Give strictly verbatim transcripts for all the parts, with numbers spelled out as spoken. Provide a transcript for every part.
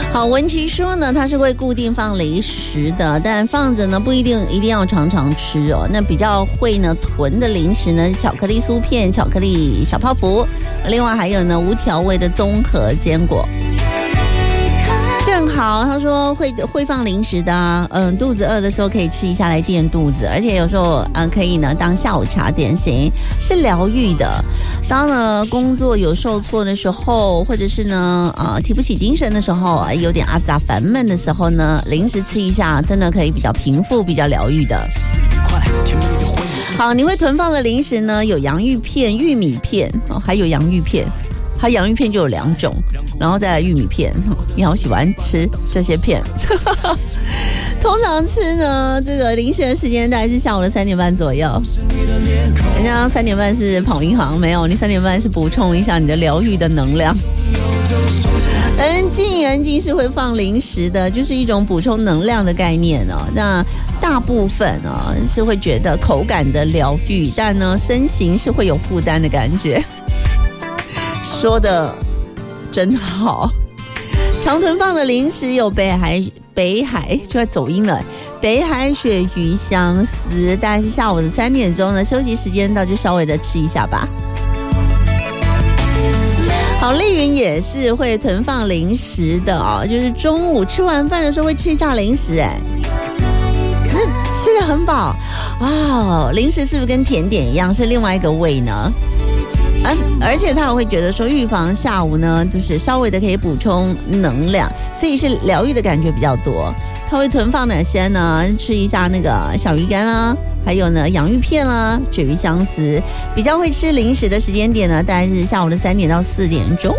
好，文琪说呢，他是会固定放零食的，但放着呢不一定一定要常常吃哦。那比较会呢囤的零食呢，巧克力酥片、巧克力小泡芙，另外还有呢无调味的综合坚果。正好他说会会放零食的、啊，嗯，肚子饿的时候可以吃一下来垫肚子，而且有时候嗯可以呢当下午茶点心，是疗愈的。当呢工作有受挫的时候，或者是呢呃提不起精神的时候，有点阿杂烦闷的时候呢，零食吃一下，真的可以比较平复、比较疗愈的。好，你会囤放的零食呢，有洋芋片、玉米片，哦、还有洋芋片。它洋芋片就有两种，然后再来玉米片，你好喜欢吃这些片。通常吃呢，这个零食的时间大概是下午的三点半左右。人家三点半是跑银行，没有，你三点半是补充一下你的疗愈的能量。安静安静是会放零食的，就是一种补充能量的概念哦。那大部分啊、哦、是会觉得口感的疗愈，但呢身形是会有负担的感觉。说的真好。常囤放的零食有北海北海就要走音了，北海鳕鱼香丝，大概是下午的三点钟呢，休息时间到就稍微的吃一下吧。好，丽云也是会囤放零食的啊、哦，就是中午吃完饭的时候会吃一下零食，哎，可是吃得很饱啊、哦。零食是不是跟甜点一样是另外一个味呢？啊、而且他会觉得说预防下午呢就是稍微的可以补充能量，所以是疗愈的感觉比较多。他会囤放哪些呢？吃一下那个小鱼干啦，还有呢洋芋片啦、鳕鱼香丝。比较会吃零食的时间点呢，大概是下午的三点到四点钟。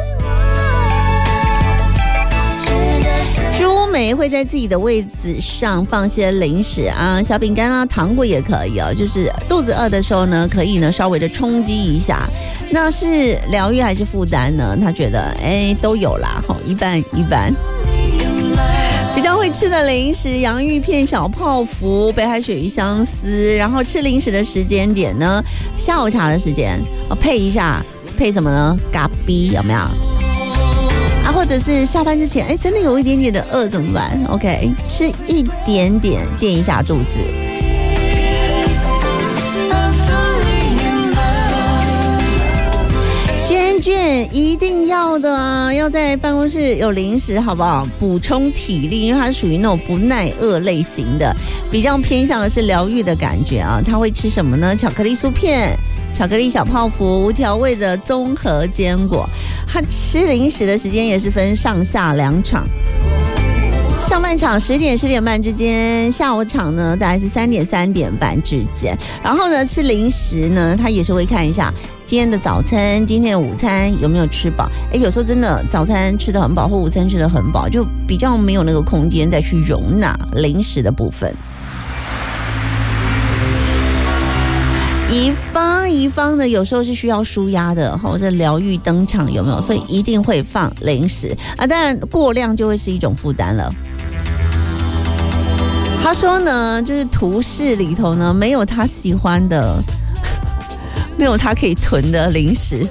美会在自己的位置上放些零食啊，小饼干啊、糖果也可以哦。就是肚子饿的时候呢，可以呢稍微的冲击一下。那是疗愈还是负担呢？他觉得哎都有啦，吼，一半一半。比较会吃的零食，洋芋片、小泡芙、北海鳕鱼香丝。然后吃零食的时间点呢，下午茶的时间，哦、配一下，配什么呢？咖啡有没有？啊，或者是下班之前，哎，真的有一点点的饿怎么办 ？OK， 吃一点点垫一下肚子。娟娟一定要的啊，要在办公室有零食，好不好？补充体力，因为它属于那种不耐饿类型的，比较偏向的是疗愈的感觉啊。他会吃什么呢？巧克力酥片。巧克力小泡芙、无调味的综合坚果。他吃零食的时间也是分上下两场，上半场十点十点半之间，下午场呢大概是三点三点半之间。然后呢吃零食呢，他也是会看一下今天的早餐、今天的午餐有没有吃饱。哎，有时候真的早餐吃得很饱，或午餐吃得很饱，就比较没有那个空间再去容纳零食的部分。一方一方呢，有时候是需要舒压的，或者疗愈登场，有没有？所以一定会放零食啊，当然过量就会是一种负担了。他说呢，就是图示里头呢，没有他喜欢的，没有他可以囤的零食。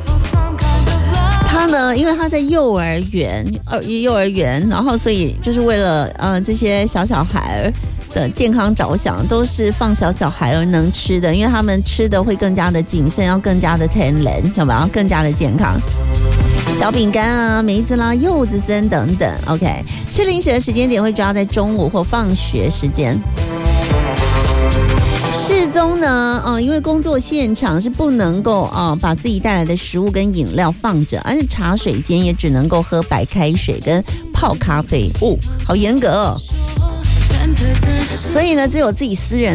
他呢，因为他在幼儿园，呃，幼儿园，然后所以就是为了呃这些小小孩的健康着想，都是放小小孩儿能吃的，因为他们吃的会更加的谨慎，要更加的天然，有没有？更加的健康。小饼干啊、梅子啦、柚子丝等等 ，OK。吃零食的时间点会抓在中午或放学时间。适中呢，啊、呃，因为工作现场是不能够啊、呃、把自己带来的食物跟饮料放着，而且茶水间也只能够喝白开水跟泡咖啡。哦，好严格哦。所以呢，只有自己私人